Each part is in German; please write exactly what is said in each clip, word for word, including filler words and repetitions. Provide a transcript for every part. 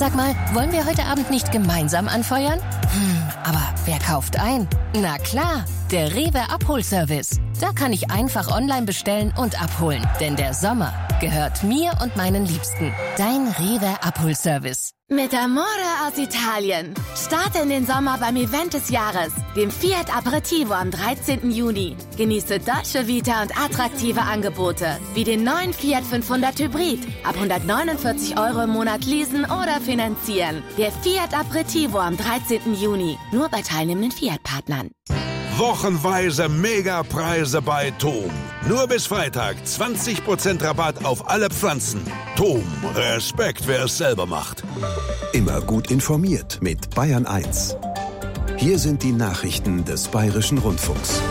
Sag mal, wollen wir heute Abend nicht gemeinsam anfeuern? Hm, aber wer kauft ein? Na klar, der Rewe Abholservice. Da kann ich einfach online bestellen und abholen. Denn der Sommer gehört mir und meinen Liebsten. Dein Rewe Abholservice. Mit Amore aus Italien. Starte in den Sommer beim Event des Jahres, dem Fiat Aperitivo am dreizehnten Juni. Genieße Dolce Vita und attraktive Angebote, wie den neuen Fiat fünfhundert Hybrid. Ab hundertneunundvierzig Euro im Monat leasen oder finanzieren. Der Fiat Aperitivo am dreizehnten Juni. Nur bei teilnehmenden Fiat-Partnern. Wochenweise Megapreise bei TOM. Nur bis Freitag zwanzig Prozent Rabatt auf alle Pflanzen. TOM, Respekt, wer es selber macht. Immer gut informiert mit Bayern eins. Hier sind die Nachrichten des Bayerischen Rundfunks.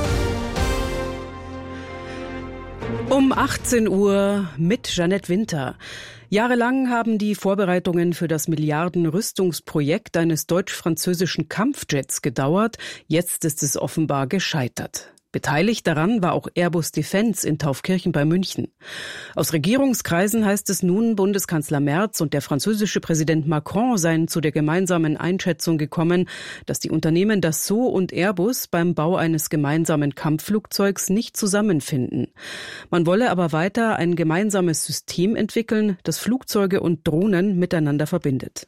Um achtzehn Uhr mit Jeanette Winter. Jahrelang haben die Vorbereitungen für das Milliarden-Rüstungsprojekt eines deutsch-französischen Kampfjets gedauert. Jetzt ist es offenbar gescheitert. Beteiligt daran war auch Airbus Defence in Taufkirchen bei München. Aus Regierungskreisen heißt es nun, Bundeskanzler Merz und der französische Präsident Macron seien zu der gemeinsamen Einschätzung gekommen, dass die Unternehmen Dassault und Airbus beim Bau eines gemeinsamen Kampfflugzeugs nicht zusammenfinden. Man wolle aber weiter ein gemeinsames System entwickeln, das Flugzeuge und Drohnen miteinander verbindet.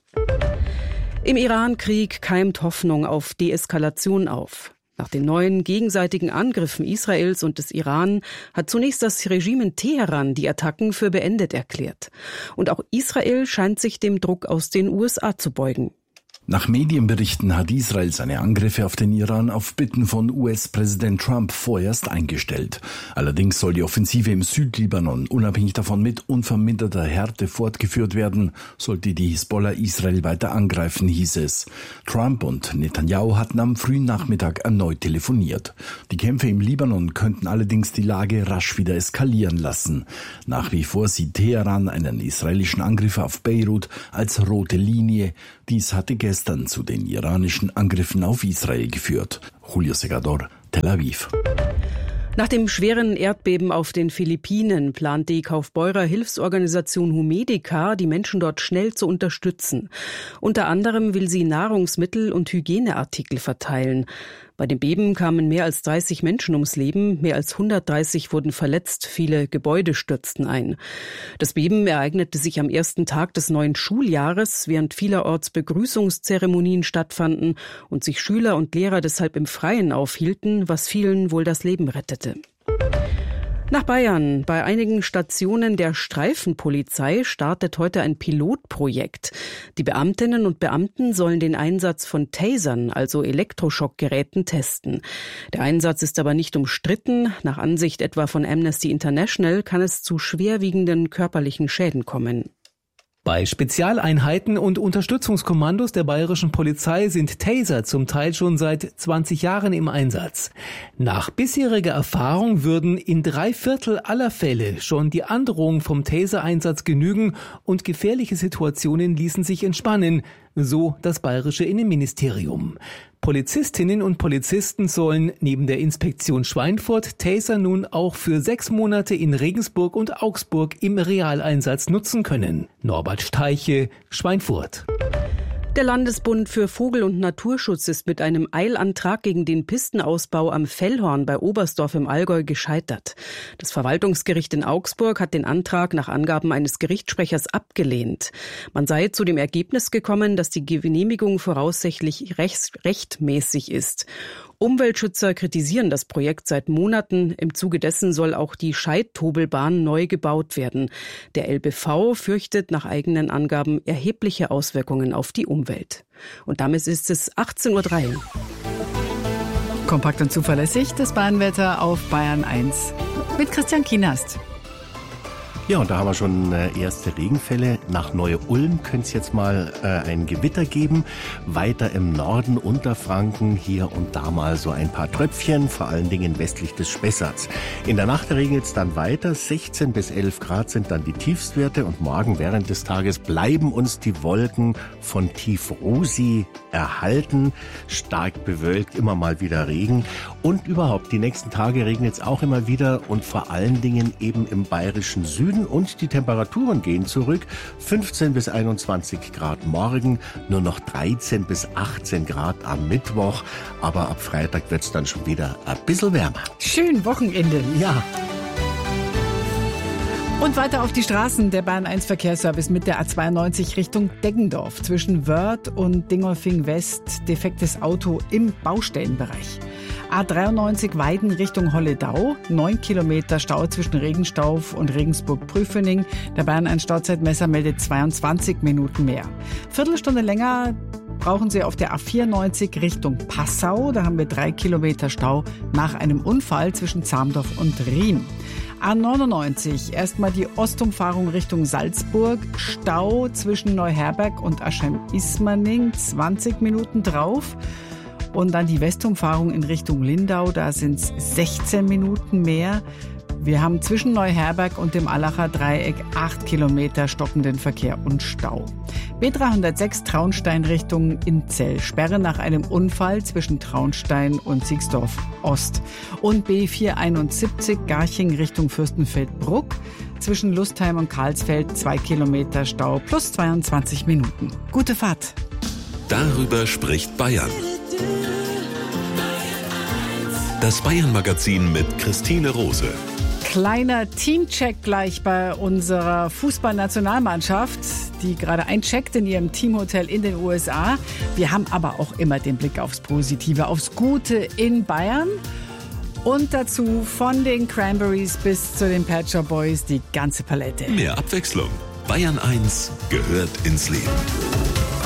Im Iran-Krieg keimt Hoffnung auf Deeskalation auf. Nach den neuen gegenseitigen Angriffen Israels und des Iran hat zunächst das Regime in Teheran die Attacken für beendet erklärt. Und auch Israel scheint sich dem Druck aus den U S A zu beugen. Nach Medienberichten hat Israel seine Angriffe auf den Iran auf Bitten von U S-Präsident Trump vorerst eingestellt. Allerdings soll die Offensive im Südlibanon unabhängig davon mit unverminderter Härte fortgeführt werden, sollte die Hisbollah Israel weiter angreifen, hieß es. Trump und Netanyahu hatten am frühen Nachmittag erneut telefoniert. Die Kämpfe im Libanon könnten allerdings die Lage rasch wieder eskalieren lassen. Nach wie vor sieht Teheran einen israelischen Angriff auf Beirut als rote Linie. Dies hatte gestern zu den iranischen Angriffen auf Israel geführt. Julio Segador, Tel Aviv. Nach dem schweren Erdbeben auf den Philippinen plant die Kaufbeurer Hilfsorganisation Humedica, die Menschen dort schnell zu unterstützen. Unter anderem will sie Nahrungsmittel und Hygieneartikel verteilen. Bei dem Beben kamen mehr als dreißig Menschen ums Leben, mehr als hundertdreißig wurden verletzt, viele Gebäude stürzten ein. Das Beben ereignete sich am ersten Tag des neuen Schuljahres, während vielerorts Begrüßungszeremonien stattfanden und sich Schüler und Lehrer deshalb im Freien aufhielten, was vielen wohl das Leben rettete. Nach Bayern. Bei einigen Stationen der Streifenpolizei startet heute ein Pilotprojekt. Die Beamtinnen und Beamten sollen den Einsatz von Tasern, also Elektroschockgeräten, testen. Der Einsatz ist aber nicht umstritten. Nach Ansicht etwa von Amnesty International kann es zu schwerwiegenden körperlichen Schäden kommen. Bei Spezialeinheiten und Unterstützungskommandos der bayerischen Polizei sind Taser zum Teil schon seit zwanzig Jahren im Einsatz. Nach bisheriger Erfahrung würden in drei Viertel aller Fälle schon die Androhung vom Taser-Einsatz genügen und gefährliche Situationen ließen sich entspannen, so das bayerische Innenministerium. Polizistinnen und Polizisten sollen neben der Inspektion Schweinfurt Taser nun auch für sechs Monate in Regensburg und Augsburg im Realeinsatz nutzen können. Norbert Steiche, Schweinfurt. Der Landesbund für Vogel- und Naturschutz ist mit einem Eilantrag gegen den Pistenausbau am Fellhorn bei Oberstdorf im Allgäu gescheitert. Das Verwaltungsgericht in Augsburg hat den Antrag nach Angaben eines Gerichtssprechers abgelehnt. Man sei zu dem Ergebnis gekommen, dass die Genehmigung voraussichtlich recht, rechtmäßig ist. Umweltschützer kritisieren das Projekt seit Monaten. Im Zuge dessen soll auch die Scheidtobelbahn neu gebaut werden. Der L B V fürchtet nach eigenen Angaben erhebliche Auswirkungen auf die Umwelt. Und damit ist es achtzehn Uhr drei. Kompakt und zuverlässig das Bayernwetter auf Bayern eins mit Christian Kienast. Ja, und da haben wir schon äh, erste Regenfälle. Nach Neu-Ulm könnte es jetzt mal äh, ein Gewitter geben. Weiter im Norden, Unterfranken, hier und da mal so ein paar Tröpfchen, vor allen Dingen westlich des Spessarts. In der Nacht regnet es dann weiter. sechzehn bis elf Grad sind dann die Tiefstwerte. Und morgen während des Tages bleiben uns die Wolken von Tief Rusi erhalten. Stark bewölkt, immer mal wieder Regen. Und überhaupt, die nächsten Tage regnet es auch immer wieder und vor allen Dingen eben im bayerischen Süden. Süden und die Temperaturen gehen zurück. fünfzehn bis einundzwanzig Grad morgen, nur noch dreizehn bis achtzehn Grad am Mittwoch. Aber ab Freitag wird es dann schon wieder ein bisschen wärmer. Schön Wochenende. Ja. Und weiter auf die Straßen. Der Bayern eins Verkehrsservice mit der A zweiundneunzig Richtung Deggendorf. Zwischen Wörth und Dingolfing West defektes Auto im Baustellenbereich. A dreiundneunzig Weiden Richtung Holledau. Neun Kilometer Stau zwischen Regenstauf und Regensburg-Prüfening. Der Bayern eins Stauzeitmesser meldet zweiundzwanzig Minuten mehr. Viertelstunde länger brauchen Sie auf der A vierundneunzig Richtung Passau. Da haben wir drei Kilometer Stau nach einem Unfall zwischen Zamdorf und Riem. A neunundneunzig, erstmal die Ostumfahrung Richtung Salzburg. Stau zwischen Neuherberg und Aschheim-Ismaning, zwanzig Minuten drauf. Und dann die Westumfahrung in Richtung Lindau, da sind es sechzehn Minuten mehr. Wir haben zwischen Neuherberg und dem Allacher Dreieck acht Kilometer stockenden Verkehr und Stau. B dreihundertsechs Traunstein Richtung Inzell. Sperre nach einem Unfall zwischen Traunstein und Siegsdorf Ost. Und B vierhunderteinundsiebzig Garching Richtung Fürstenfeldbruck. Zwischen Lustheim und Karlsfeld zwei Kilometer Stau plus zweiundzwanzig Minuten. Gute Fahrt. Darüber spricht Bayern. Das Bayern-Magazin mit Christine Rose. Kleiner Teamcheck gleich bei unserer Fußballnationalmannschaft, die gerade eincheckt in ihrem Teamhotel in den U S A. Wir haben aber auch immer den Blick aufs Positive, aufs Gute in Bayern. Und dazu von den Cranberries bis zu den Pet Shop Boys die ganze Palette. Mehr Abwechslung. Bayern eins gehört ins Leben.